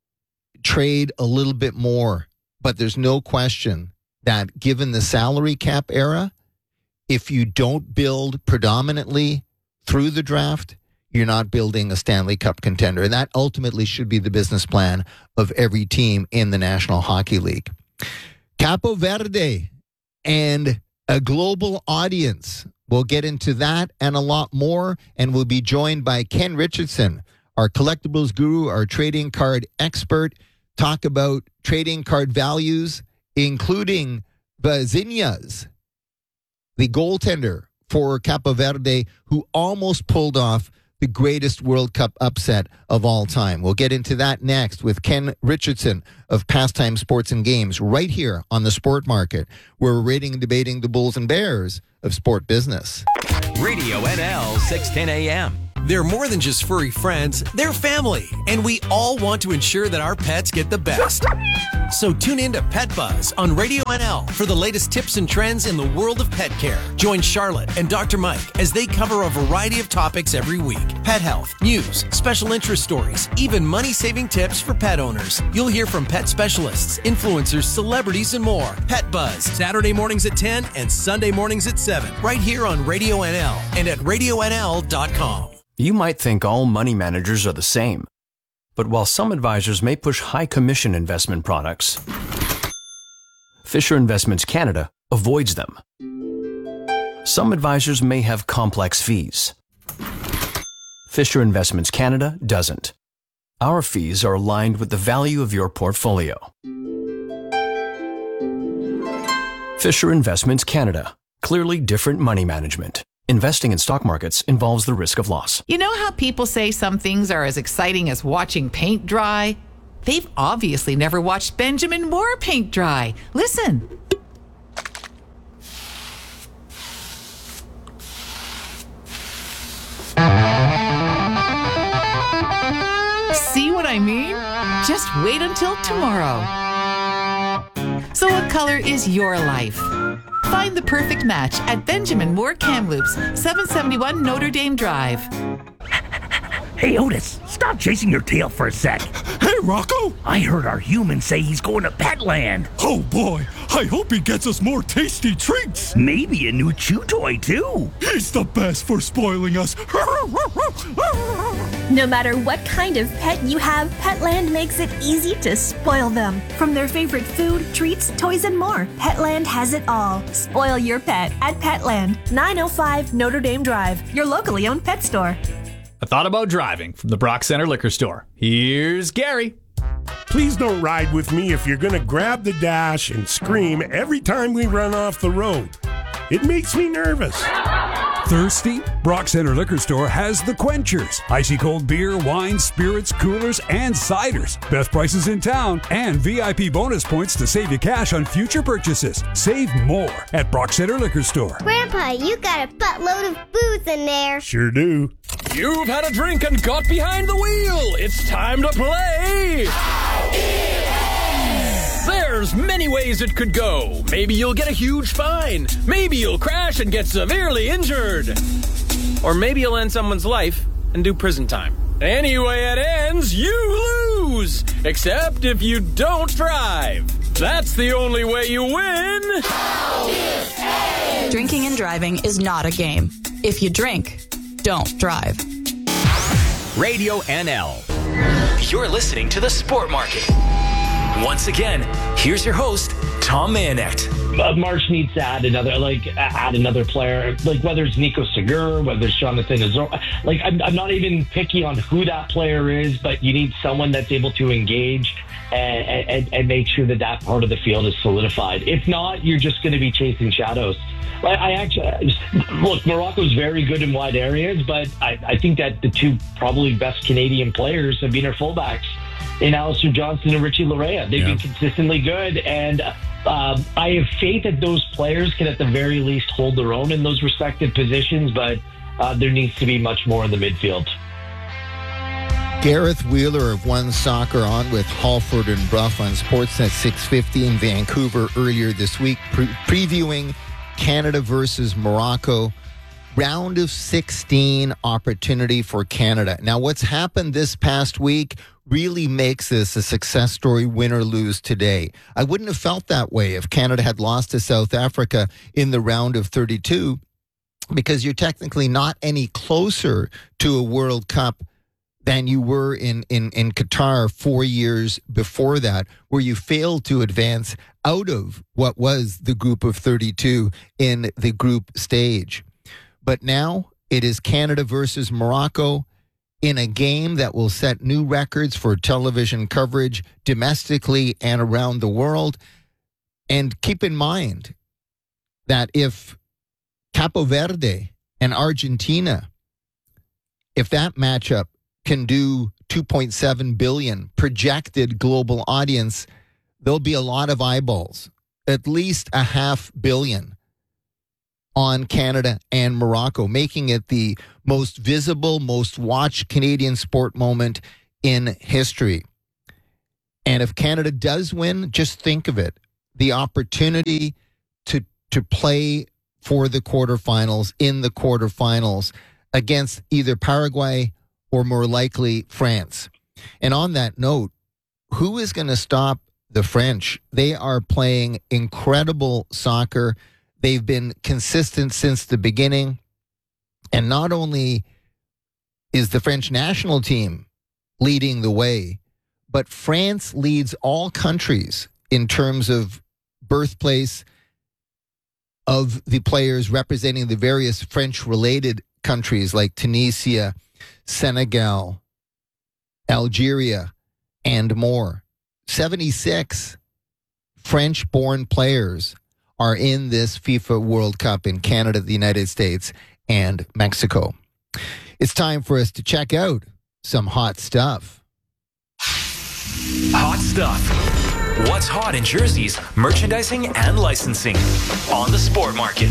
trade a little bit more. But there's no question that given the salary cap era, if you don't build predominantly through the draft, you're not building a Stanley Cup contender. And that ultimately should be the business plan of every team in the National Hockey League. Capo Verde and a global audience. We'll get into that and a lot more, and we'll be joined by Ken Richardson, our collectibles guru, our trading card expert, talk about trading card values, including Zinhas, the goaltender for Capo Verde, who almost pulled off the greatest World Cup upset of all time? We'll get into that next with Ken Richardson of Pastime Sports and Games right here on the Sport Market, where we're rating and debating the Bulls and Bears of sport business. Radio N L six ten A M. They're more than just furry friends, they're family, and we all want to ensure that our pets get the best. So tune in to Pet Buzz on Radio N L for the latest tips and trends in the world of pet care. Join Charlotte and Doctor Mike as they cover a variety of topics every week. Pet health, news, special interest stories, even money-saving tips for pet owners. You'll hear from pet specialists, influencers, celebrities, and more. Pet Buzz, Saturday mornings at ten and Sunday mornings at seven, right here on Radio N L and at radio n l dot com. You might think all money managers are the same. But while some advisors may push high commission investment products, Fisher Investments Canada avoids them. Some advisors may have complex fees. Fisher Investments Canada doesn't. Our fees are aligned with the value of your portfolio. Fisher Investments Canada. Clearly different money management. Investing in stock markets involves the risk of loss. You know how people say some things are as exciting as watching paint dry? They've obviously never watched Benjamin Moore paint dry. Listen. See what I mean? Just wait until tomorrow. So what color is your life? Find the perfect match at Benjamin Moore Kamloops, seven seventy-one Notre Dame Drive. Hey, Otis, stop chasing your tail for a sec. Hey, Rocco. I heard our human say he's going to Petland. Oh, boy. I hope he gets us more tasty treats. Maybe a new chew toy, too. He's the best for spoiling us. No matter what kind of pet you have, Petland makes it easy to spoil them. From their favorite food, treats, toys, and more, Petland has it all. Spoil your pet at Petland, nine oh five Notre Dame Drive, your locally owned pet store. I thought about driving from the Brock Center Liquor Store. Here's Gary. Please don't ride with me if you're going to grab the dash and scream every time we run off the road. It makes me nervous. Thirsty? Brock Center Liquor Store has the Quenchers. Icy cold beer, wine, spirits, coolers, and ciders. Best prices in town and V I P bonus points to save you cash on future purchases. Save more at Brock Center Liquor Store. Grandpa, you got a buttload of booze in there. Sure do. You've had a drink and got behind the wheel. It's time to play. There's many ways it could go. Maybe you'll get a huge fine. Maybe you'll crash and get severely injured. Or maybe you'll end someone's life and do prison time. Anyway it ends, you lose. Except if you don't drive. That's the only way you win. Drinking and driving is not a game. If you drink, don't drive. Radio N L. You're listening to the Sport Market. Once again, here's your host, Tom Mayanek. Uh, March needs to add another, like, add another player, like whether it's Nico Segura, whether it's Jonathan Azor. Like, I'm, I'm not even picky on who that player is, but you need someone that's able to engage and, and, and make sure that that part of the field is solidified. If not, you're just going to be chasing shadows. Like, I actually look. Morocco's very good in wide areas, but I, I think that the two probably best Canadian players have been our fullbacks in Alistair Johnston and Richie Larea. They've yeah. been consistently good, and um, I have faith that those players can at the very least hold their own in those respective positions, but uh, there needs to be much more in the midfield. Gareth Wheeler of One Soccer on with Halford and Bruff on Sportsnet six fifty in Vancouver earlier this week, pre- previewing Canada versus Morocco. Round of sixteen opportunity for Canada. Now, what's happened this past week really makes this a success story, win or lose today. I wouldn't have felt that way if Canada had lost to South Africa in the round of thirty-two, because you're technically not any closer to a World Cup than you were in, in, in Qatar four years before that, where you failed to advance out of what was the group of thirty-two in the group stage. But now it is Canada versus Morocco in a game that will set new records for television coverage domestically and around the world. And keep in mind that if Capo Verde and Argentina if that matchup can do two point seven billion projected global audience, there'll be a lot of eyeballs, at least a half billion on Canada and Morocco, making it the most visible, most watched Canadian sport moment in history. And if Canada does win, just think of it, the opportunity to to play for the quarterfinals, in the quarterfinals, against either Paraguay or more likely France. And on that note, who is going to stop the French? They are playing incredible soccer. They've been consistent since the beginning. And not only is the French national team leading the way, but France leads all countries in terms of birthplace of the players representing the various French-related countries like Tunisia, Senegal, Algeria, and more. seventy-six French-born players are in this FIFA World Cup in Canada, the United States, and Mexico. It's time for us to check out some hot stuff. Hot stuff. What's hot in jerseys, merchandising, and licensing on the Sport Market.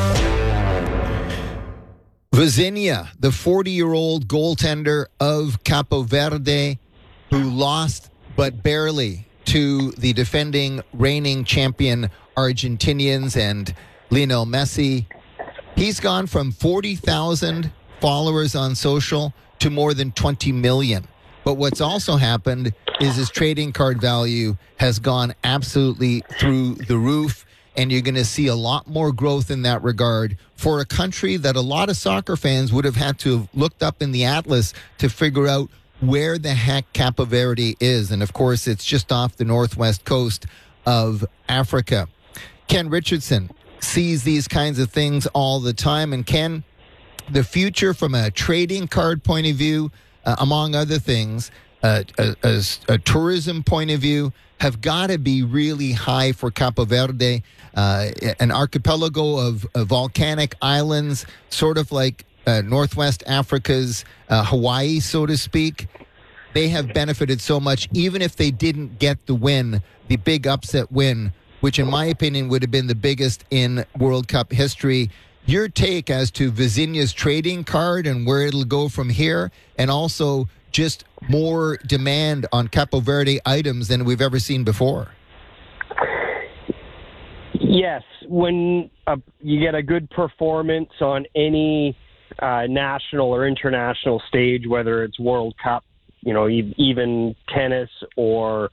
Vizinha, the forty-year-old goaltender of Capo Verde, who lost but barely to the defending reigning champion Argentinians and Lionel Messi. He's gone from forty thousand followers on social to more than twenty million. But what's also happened is his trading card value has gone absolutely through the roof, and you're going to see a lot more growth in that regard for a country that a lot of soccer fans would have had to have looked up in the atlas to figure out where the heck Capo Verde is. And of course, it's just off the northwest coast of Africa. Ken Richardson sees these kinds of things all the time. And Ken, the future from a trading card point of view, uh, among other things, uh, a, a, a tourism point of view, have got to be really high for Capo Verde, uh, an archipelago of, of volcanic islands, sort of like uh, Northwest Africa's uh, Hawaii, so to speak. They have benefited so much, even if they didn't get the win, the big upset win, which in my opinion would have been the biggest in World Cup history. Your take as to Vizinha's trading card and where it'll go from here, and also just more demand on Capo Verde items than we've ever seen before. Yes, when uh, you get a good performance on any uh, national or international stage, whether it's World Cup, you know, even tennis or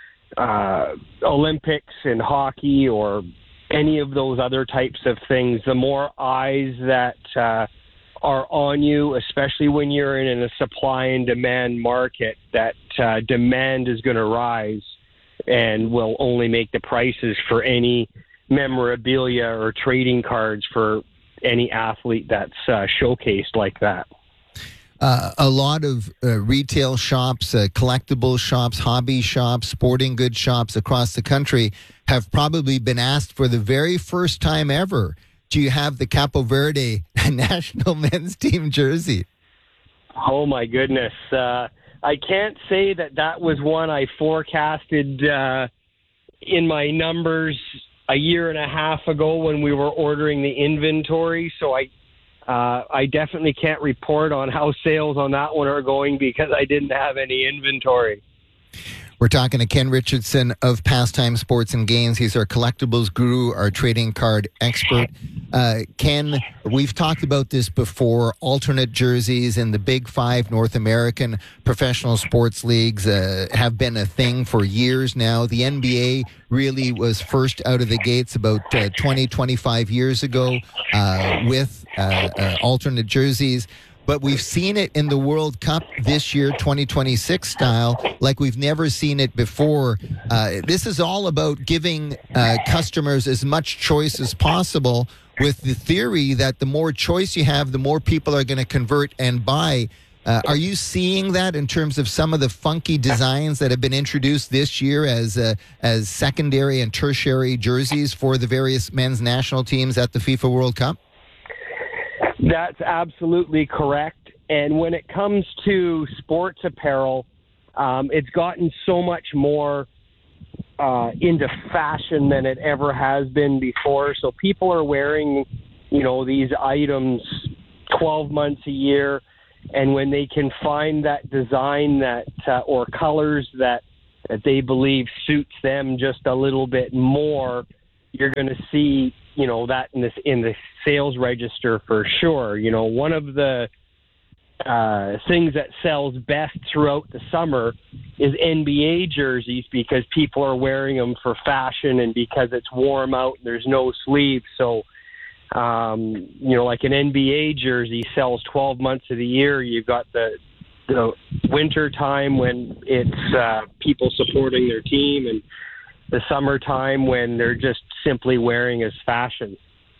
uh, Olympics in hockey or any of those other types of things, the more eyes that uh, are on you, especially when you're in a supply and demand market, that uh, demand is going to rise and will only make the prices for any memorabilia or trading cards for any athlete that's uh, showcased like that. Uh, a lot of uh, retail shops, uh, collectible shops, hobby shops, sporting goods shops across the country have probably been asked for the very first time ever, do you have the Capo Verde national men's team jersey? Oh, my goodness. Uh, I can't say that that was one I forecasted uh, in my numbers a year and a half ago when we were ordering the inventory, so I Uh, I definitely can't report on how sales on that one are going because I didn't have any inventory. We're talking to Ken Richardson of Pastime Sports and Games. He's our collectibles guru, our trading card expert. Uh, Ken, we've talked about this before. Alternate jerseys in the Big Five North American professional sports leagues uh, have been a thing for years now. The N B A really was first out of the gates about uh, twenty, twenty-five years ago uh, with uh, uh, alternate jerseys. But we've seen it in the World Cup this year, twenty twenty-six style, like we've never seen it before. Uh, this is all about giving uh, customers as much choice as possible, with the theory that the more choice you have, the more people are going to convert and buy. Uh, are you seeing that in terms of some of the funky designs that have been introduced this year as uh, as secondary and tertiary jerseys for the various men's national teams at the FIFA World Cup? That's absolutely correct. And when it comes to sports apparel, um, it's gotten so much more uh, into fashion than it ever has been before. So people are wearing, you know, these items twelve months a year. And when they can find that design that uh, or colors that, that they believe suits them just a little bit more, you're going to see, you know, that in this in the sales register for sure. You know, one of the uh, things that sells best throughout the summer is N B A jerseys, because people are wearing them for fashion and because it's warm out and there's no sleeves. So, um, you know, like an N B A jersey sells twelve months of the year. You've got the the winter time when it's uh, people supporting their team, and the summertime when they're just simply wearing as fashion.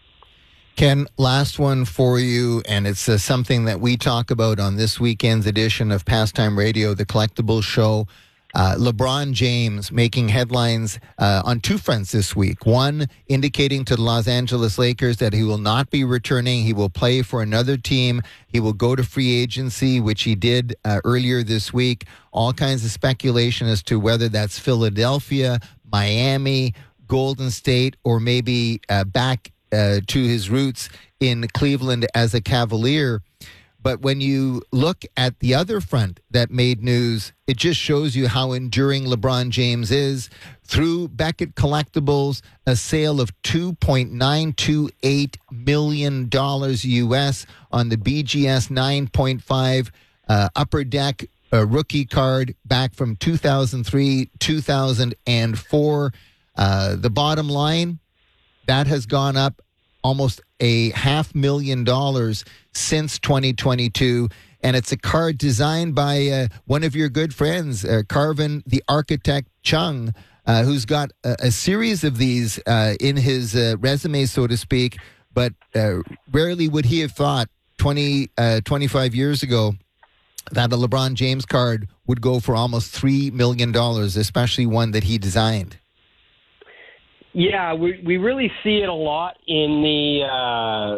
Ken, last one for you, and it's uh, something that we talk about on this weekend's edition of Pastime Radio, the Collectibles Show. Uh, LeBron James making headlines uh, on two fronts this week. One, indicating to the Los Angeles Lakers that he will not be returning. He will play for another team. He will go to free agency, which he did uh, earlier this week. All kinds of speculation as to whether that's Philadelphia, Miami, Golden State, or maybe uh, back uh, to his roots in Cleveland as a Cavalier. But when you look at the other front that made news, it just shows you how enduring LeBron James is. Through Beckett Collectibles, a sale of two point nine two eight million dollars U S on the B G S nine point five uh, Upper Deck uh, rookie card back from two thousand three, two thousand four. Uh, the bottom line, that has gone up almost a half million dollars since twenty twenty-two. And it's a card designed by uh, one of your good friends, uh, Carvin, the architect Chung, uh, who's got a, a series of these uh, in his uh, resume, so to speak. But uh, rarely would he have thought twenty, uh, twenty-five years ago that a LeBron James card would go for almost three million dollars, especially one that he designed. Yeah, we we really see it a lot in the uh,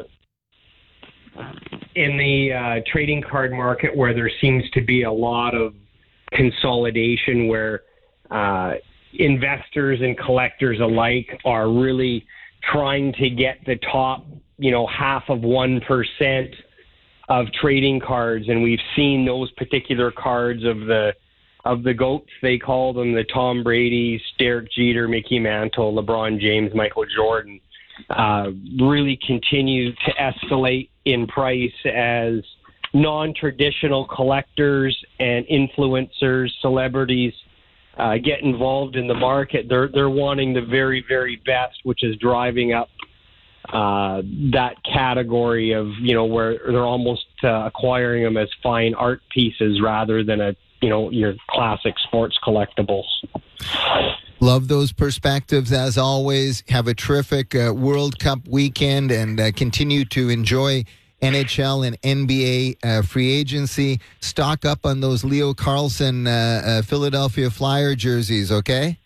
in the uh, trading card market, where there seems to be a lot of consolidation, where uh, investors and collectors alike are really trying to get the top, you know, half of one percent of trading cards, and we've seen those particular cards of the. Of the GOATs, they call them, the Tom Brady's, Derek Jeter, Mickey Mantle, LeBron James, Michael Jordan, uh, really continue to escalate in price as non-traditional collectors and influencers, celebrities uh, get involved in the market. They're they're wanting the very, very best, which is driving up uh, that category of, you know, where they're almost uh, acquiring them as fine art pieces rather than a you know, your classic sports collectibles. Love those perspectives as always. Have a terrific uh, World Cup weekend and uh, continue to enjoy N H L and N B A uh, free agency. Stock up on those Leo Carlson uh, uh, Philadelphia Flyer jerseys, okay?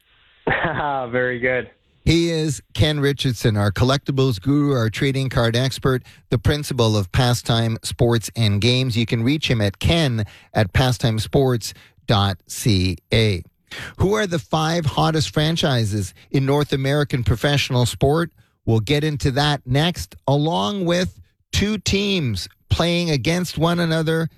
Very good. He is Ken Richardson, our collectibles guru, our trading card expert, the principal of Pastime Sports and Games. You can reach him at ken at pastimesports dot c a. Who are the five hottest franchises in North American professional sport? We'll get into that next, along with two teams playing against one another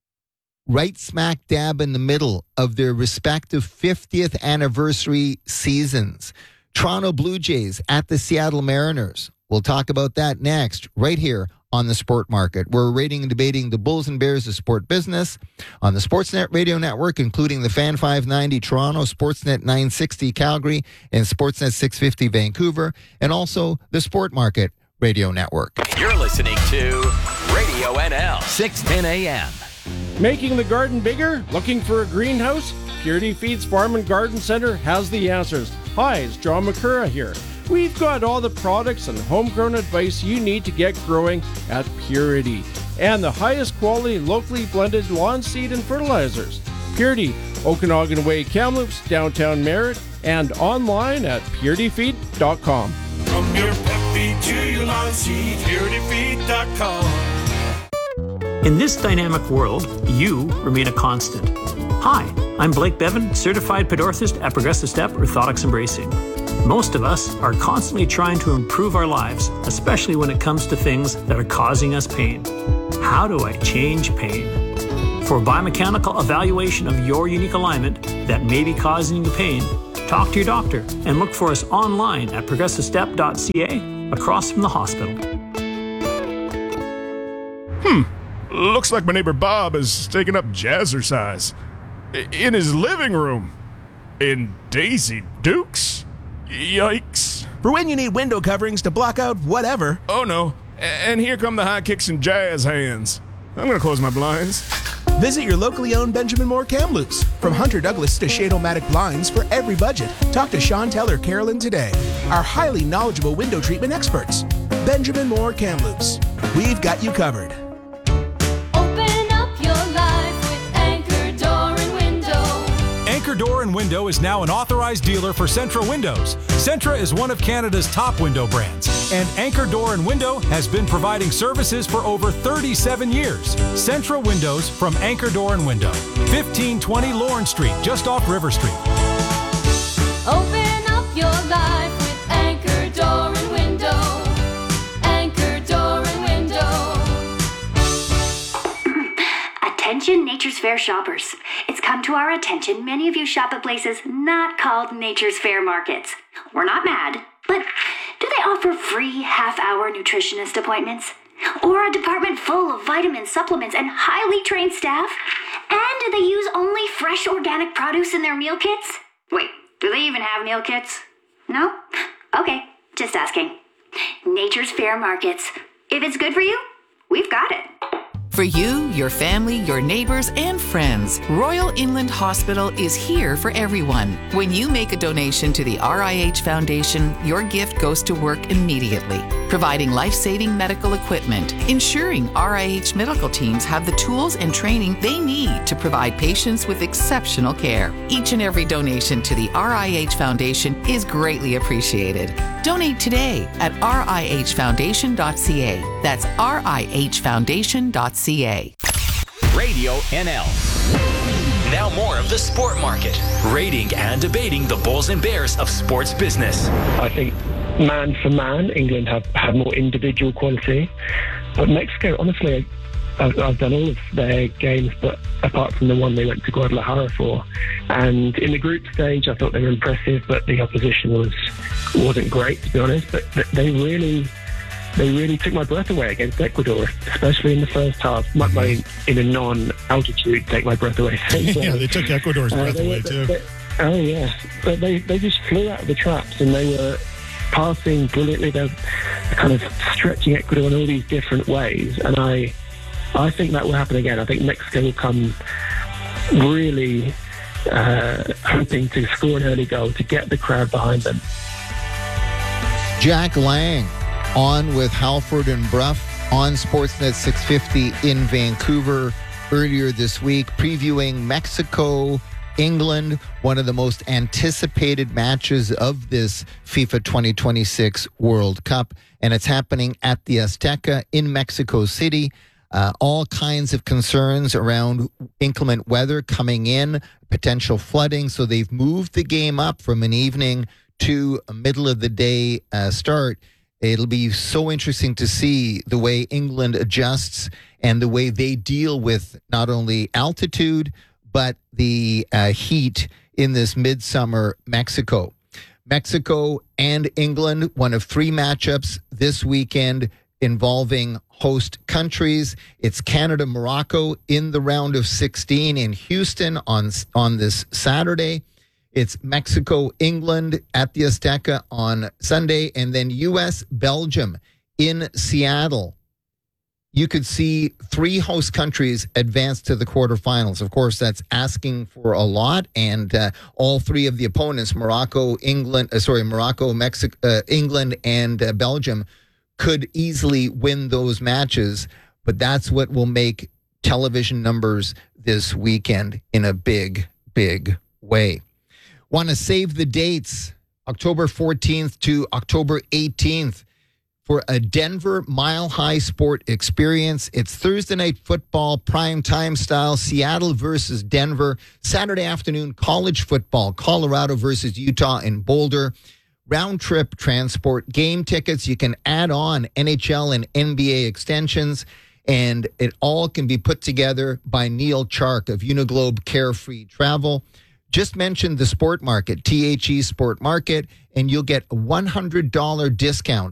right smack dab in the middle of their respective fiftieth anniversary seasons. Toronto Blue Jays at the Seattle Mariners. We'll talk about that next, right here on the Sport Market. We're rating and debating the Bulls and Bears of sport business on the Sportsnet Radio Network, including the Fan five ninety Toronto, Sportsnet nine sixty Calgary, and Sportsnet six fifty Vancouver, and also the Sport Market Radio Network. You're listening to Radio N L, six ten a.m. Making the garden bigger? Looking for a greenhouse? Purity Feeds Farm and Garden Center has the answers. Hi, it's John McCurra here. We've got all the products and homegrown advice you need to get growing at Purity. And the highest quality locally blended lawn seed and fertilizers. Purity, Okanagan Way, Kamloops, downtown Merritt, and online at purity feed dot com. From your pet feed to your lawn seed, purity feed dot com. In this dynamic world, you remain a constant. Hi, I'm Blake Bevan, certified pedorthist at Progressive Step Orthotics and Bracing. Most of us are constantly trying to improve our lives, especially when it comes to things that are causing us pain. How do I change pain? For a biomechanical evaluation of your unique alignment that may be causing you pain, talk to your doctor and look for us online at progressive step dot c a across from the hospital. Hmm. Looks like my neighbor Bob is taking up jazzercise. I- in his living room. In Daisy Dukes? Yikes. For when you need window coverings to block out whatever. Oh no. A- and here come the high kicks and jazz hands. I'm gonna close my blinds. Visit your locally owned Benjamin Moore Kamloops. From Hunter Douglas to Shade-O-Matic blinds for every budget. Talk to Chantel or Carolyn today. Our highly knowledgeable window treatment experts. Benjamin Moore Kamloops. We've got you covered. Open up your life with Anchor Door and Window. Anchor Door and Window is now an authorized dealer for Centra Windows. Centra is one of Canada's top window brands, and Anchor Door and Window has been providing services for over thirty-seven years. Centra Windows from Anchor Door and Window, fifteen twenty Lawrence Street, just off River Street. Open up your life with Anchor Door and Window. Anchor Door and Window. Attention Nature's Fair shoppers. It's come to our attention many of you shop at places not called Nature's Fair markets. We're not mad, but do they offer free half-hour nutritionist appointments? Or a department full of vitamin supplements and highly trained staff? And do they use only fresh organic produce in their meal kits? Wait, do they even have meal kits? No? Okay, just asking. Nature's Fair markets. If it's good for you, we've got it. For you, your family, your neighbors, and friends, Royal Inland Hospital is here for everyone. When you make a donation to the R I H Foundation, your gift goes to work immediately, providing life-saving medical equipment, ensuring R I H medical teams have the tools and training they need to provide patients with exceptional care. Each and every donation to the R I H Foundation is greatly appreciated. Donate today at r i h foundation dot c a. That's r i h foundation dot c a. Radio N L. Now more of the Sport Market, rating and debating the Bulls and Bears of sports business. I think man for man, England have, have more individual quality. But Mexico, honestly, I've, I've done all of their games, but apart from the one they went to Guadalajara for. And in the group stage, I thought they were impressive, but the opposition was, wasn't great, to be honest. But they really... They really took my breath away against Ecuador, especially in the first half. My, my, in a non-altitude, take my breath away. Yeah, they took Ecuador's breath uh, away, were, too. They, oh, yeah. But they, they just flew out of the traps, and they were passing brilliantly. They were kind of stretching Ecuador in all these different ways. And I, I think that will happen again. I think Mexico will come really uh, hoping to score an early goal to get the crowd behind them. Jack Lang on with Halford and Bruff on Sportsnet six fifty in Vancouver earlier this week, previewing Mexico, England, one of the most anticipated matches of this FIFA twenty twenty-six World Cup. And it's happening at the Azteca in Mexico City. Uh, all kinds of concerns around inclement weather coming in, potential flooding. So they've moved the game up from an evening to a middle of the day uh, start. It'll be so interesting to see the way England adjusts and the way they deal with not only altitude, but the uh, heat in this midsummer Mexico. Mexico and England, one of three matchups this weekend involving host countries. It's Canada-Morocco in the round of sixteen in Houston on, on this Saturday. It's Mexico-England at the Azteca on Sunday, and then U S-Belgium in Seattle. You could see three host countries advance to the quarterfinals. Of course, that's asking for a lot, and uh, all three of the opponents, Morocco, England, uh, sorry, Morocco, Mexico, uh, England, and uh, Belgium, could easily win those matches. But that's what will make television numbers this weekend in a big, big way. Want to save the dates, October fourteenth to October eighteenth for a Denver Mile High Sport experience. It's Thursday night football, prime time style, Seattle versus Denver. Saturday afternoon, college football, Colorado versus Utah in Boulder. Round trip transport, game tickets. You can add on N H L and N B A extensions, and it all can be put together by Neil Chark of Uniglobe Carefree Travel. Just mention the Sport Market, T H E Sport Market, and you'll get a one hundred dollars discount